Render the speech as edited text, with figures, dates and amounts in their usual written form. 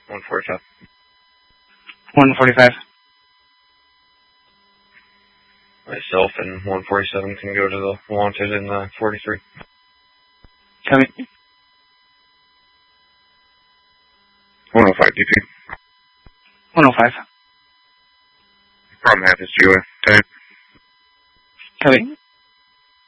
145. 145. Myself and 147 can go to the wanted in the 43. Copy. 105 DP. 105. Problem happens to you. Time. Copy.